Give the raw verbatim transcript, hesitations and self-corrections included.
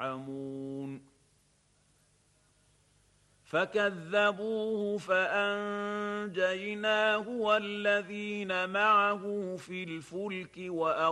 يرحمون فكذبوه فانجيناه والذين معه في الفلك وأغرقنا